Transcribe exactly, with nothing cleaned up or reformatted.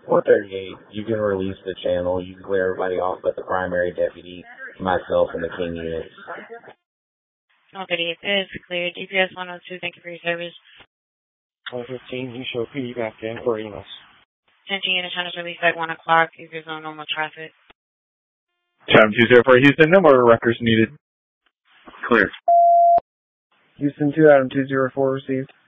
four thirty-eight, you can release the channel. You can clear everybody off but the primary deputy, myself, and the King units. one thirty-eight is cleared. D P S one oh two, thank you for your service. one fifteen, you show P D back in for E M S. Attention units, trying to release at one o'clock if there's no normal traffic. Chatham two zero four Houston, no more records needed. Clear. Houston two, Adam two zero four received.